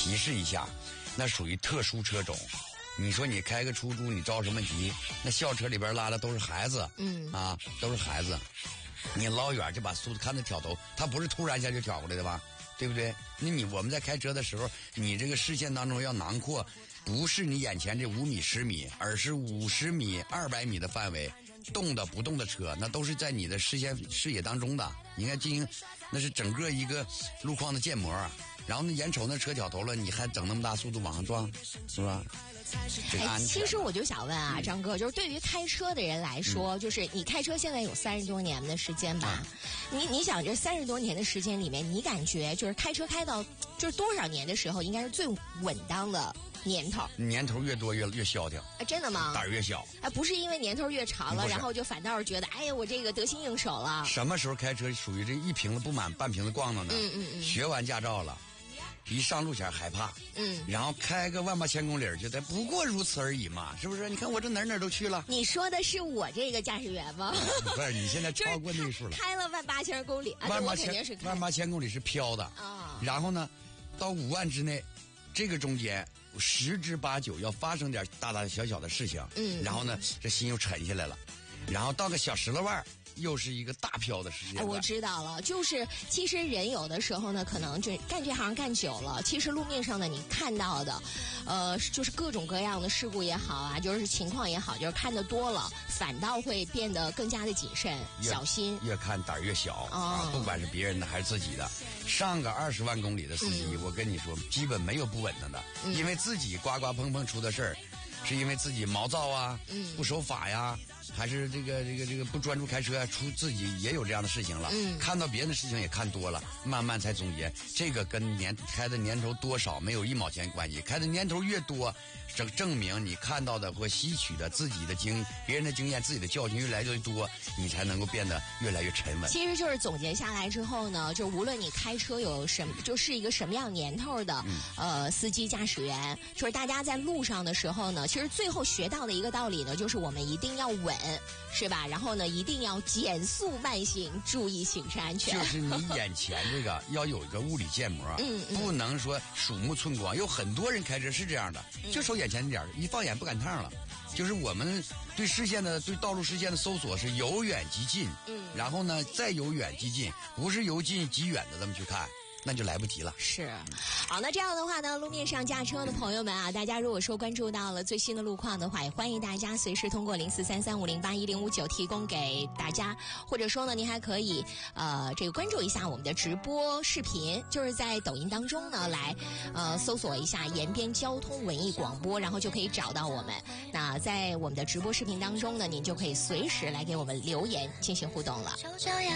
提示一下，那属于特殊车种。你说你开个出租，你着什么急？那校车里边拉的都是孩子，都是孩子。你老远就把速度看着挑头，他不是突然一下就挑过来的吧？对不对？那我们在开车的时候，你这个视线当中要囊括，不是你眼前这5米、10米，而是50米、200米的范围。动的不动的车，那都是在你的视野当中的。你应该进行，那是整个一个路况的建模。然后呢，眼瞅那车挑头了，你还整那么大速度往上撞，是吧？这个安全。 其实我就想问啊，张哥，就是对于开车的人来说，就是你开车现在有30多年的时间吧？你想这30多年的时间里面，你感觉就是开车开到就是多少年的时候，应该是最稳当的年头？ 年头越多越萧条啊？真的吗？ 胆儿越小啊？不是因为年头越长了，然后就反倒是觉得，哎呀，我这个得心应手了。 什么时候开车属于这一瓶子不满半瓶子逛荡呢？学完驾照了。一上路前害怕，然后开个18000公里，觉得不过如此而已嘛，是不是？你看我这哪儿都去了。 你说的是我这个驾驶员吗？ 不是，你现在超过那数了。 开了18000公里，我肯定是开 18000公里是飘的啊。然后呢，到5万之内，这个中间10之8九要发生点大大小小的事情，然后呢，这心又沉下来了，然后到个小10来万。又是一个大飘的时间。 我知道了，就是其实人有的时候呢，可能就干这行干久了，其实路面上呢，你看到的，就是各种各样的事故也好啊，就是情况也好，就是看得多了，反倒会变得更加的谨慎、小心。 越看胆儿越小啊，不管是别人的还是自己的。上个20万公里的司机，我跟你说，基本没有不稳当的，因为自己刮刮碰碰出的事儿，是因为自己毛躁啊，不守法呀。还是这个不专注开车，出自己也有这样的事情了。看到别人的事情也看多了，慢慢才总结，这个跟开的年头多少没有1毛钱关系。开的年头越多，证明你看到的或吸取的自己的别人的经验、自己的教训越来越多，你才能够变得越来越沉稳。 其实就是总结下来之后呢，就无论你开车有什么，就是一个什么样年头的司机驾驶员，就是大家在路上的时候呢，其实最后学到的一个道理呢，就是我们一定要稳。是吧？然后呢，一定要减速慢行，注意行车安全。 就是你眼前这个要有一个物理建模，不能说鼠目寸光。有很多人开车是这样的，就瞅眼前这点儿，一放眼不赶趟了。就是我们对道路视线的搜索是由远及近，然后呢再由远及近，不是由近及远的这么去看。那就来不及了。 是，好，那这样的话呢，路面上驾车的朋友们啊，大家如果说关注到了最新的路况的话，也欢迎大家随时通过0433508109提供给大家，或者说呢，您还可以这个关注一下我们的直播视频，就是在抖音当中呢来搜索一下延边交通文艺广播，然后就可以找到我们。那在我们的直播视频当中呢，您就可以随时来给我们留言进行互动了。